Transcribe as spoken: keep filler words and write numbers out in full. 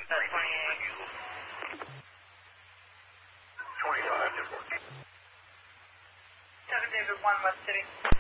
That's twenty-eight. twenty-five, ten fourteen. Seven David one West City.